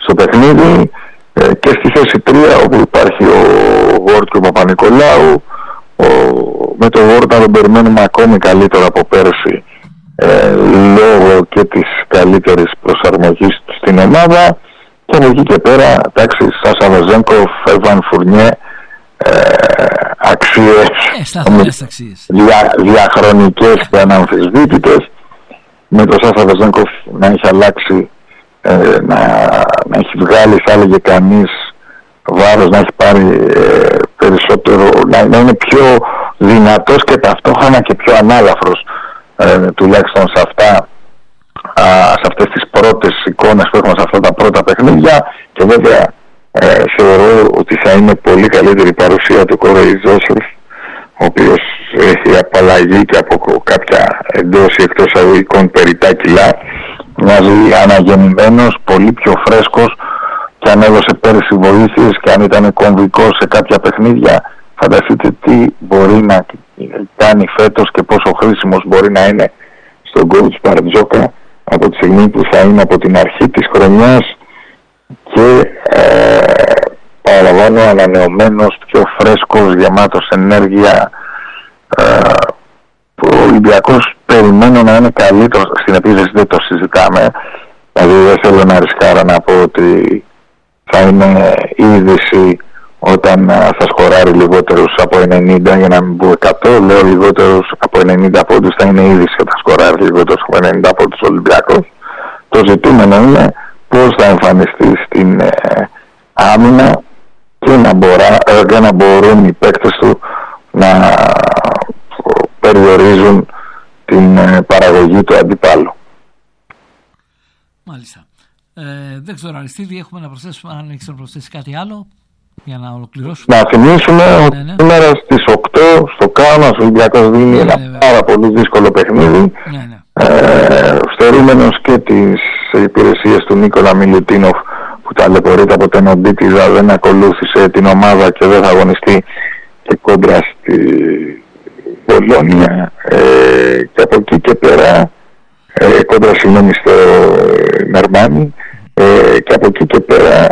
στο παιχνίδι, και στη θέση 3 όπου υπάρχει ο Ward και ο Παπα-Νικολάου. Με το Ward να τον περιμένουμε ακόμη καλύτερο από πέρσι, λόγω και της καλύτερης προσαρμογής του στην ομάδα, και από εκεί και πέρα, εντάξει, Σάσα Βεζένκοφ, Εβαν Φουρνιέ, αξίες διαχρονικές και αναμφισβήτητες, με το Σάσα Βεζένκοφ να έχει αλλάξει, να έχει βγάλει, θα έλεγε κανείς, βάρος, να έχει πάρει περισσότερο, να είναι πιο δυνατός και ταυτόχρονα και πιο ανάλαφρος, τουλάχιστον σε αυτές τις πρώτες εικόνες που έχουμε σε αυτά τα πρώτα παιχνίδια. Και βέβαια θεωρώ ότι θα είναι πολύ καλύτερη η παρουσία του Κόρεϊ Ζόσεφ, ο οποίος έχει απαλλαγή και από κάποια εντός ή εκτός αγωγικών περιτά κιλά, μοιάζει αναγεννημένος, πολύ πιο φρέσκος, και αν έδωσε πέρυσι βοήθειες και αν ήταν κομβικός σε κάποια παιχνίδια, φανταστείτε τι μπορεί να κάνει φέτος και πόσο χρήσιμος μπορεί να είναι στον coach Μπαρτζόκα από τη στιγμή που θα είναι από την αρχή της χρονιάς και παραλαμβάνω ανανεωμένος, πιο φρέσκος, γεμάτος ενέργεια. Ο Ολυμπιακός περιμένω να είναι καλύτερος στην επίθεση, δεν το συζητάμε, δηλαδή δεν θέλω να ρισκάρω να πω ότι θα είναι είδηση όταν θα σκοράρει λιγότερους από 90, για να μην πω 100, λέω λιγότερους από 90 πόντους, θα είναι είδηση όταν θα σκοράρει λιγότερους από 90 πόντους ο Ολυμπιακός. Το ζητούμενο είναι πώς θα εμφανιστεί στην άμυνα και να μπορούν οι παίκτες του να περιορίζουν την παραγωγή του αντιπάλου. Μάλιστα. Δεν ξέρω, Αριστίδη, έχουμε να προσθέσουμε, αν έχεις να προσθέσει κάτι άλλο για να ολοκληρώσουμε. Να θυμίσουμε ότι σήμερα στις 8 στο Κάουνας ο Ολυμπιακός δίνει ένα πάρα πολύ δύσκολο παιχνίδι, στερούμενος και τις υπηρεσίες του Νίκολα Μιλουτίνοφ, που ταλαιπωρείται από την Οντίτιδα, δεν ακολούθησε την ομάδα και δεν θα αγωνιστεί και κόντρα στη Μπολόνια, και από εκεί και πέρα κόντρα στο Μερμάνι, και από εκεί και πέρα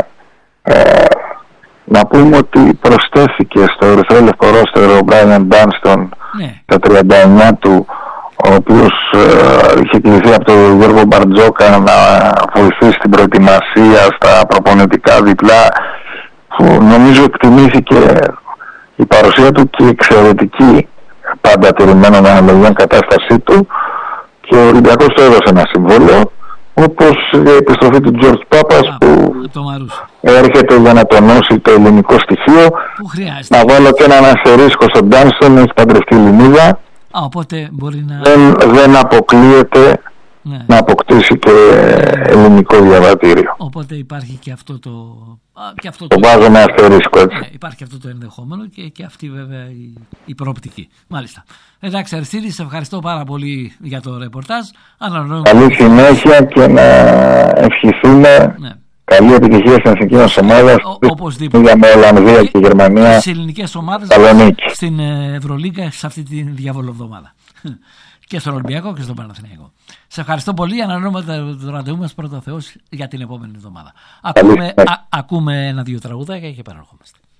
να πούμε ότι προσθέθηκε στο ερυθρόλευκο ρόστερο ο Μπράιαν Ντάνστον τα 39 του, ο οποίος είχε κληθεί από τον Γιώργο Μπαρτζόκα να βοηθήσει την προετοιμασία στα προπονητικά διπλά, που νομίζω εκτιμήθηκε η παρουσία του και η εξαιρετική, πάντα τηρημένων αναλογιών, κατάστασή του, και ο Ολυμπιακός του έδωσε ένα συμβόλαιο, όπως η επιστροφή του Τζορτζ Πάπας που έρχεται για να τονώσει το ελληνικό στοιχείο. Να βάλω και έναν αστερίσκο στον Ντάνστον, έχει παντρευτεί Ελληνίδα, οπότε μπορεί δεν αποκλείεται να αποκτήσει και ελληνικό διαβατήριο. Οπότε υπάρχει και αυτό το βάζω με αστερίσκο, έτσι. Υπάρχει και αυτό το ενδεχόμενο και αυτή βέβαια η προοπτική. Μάλιστα. Εντάξει, Αριστίδη, σε ευχαριστώ πάρα πολύ για το ρεπορτάζ. Καλή συνέχεια και να ευχηθούμε καλή επιτυχία στην εθνική μας ομάδα. Οπωσδήποτε. Με Ολλανδία και Γερμανία. Στις ελληνικές ομάδες στην Ευρωλίγκα σε αυτή τη διαβολοβδομάδα. Και στον Ολυμπιακό και στον Παναθηναϊκό. Σε ευχαριστώ πολύ. Ανανεώνουμε το ραντεβού μας, πρώτα Θεός, για την επόμενη εβδομάδα. Ακούμε 1-2 τραγουδάκια και επαναρχόμαστε.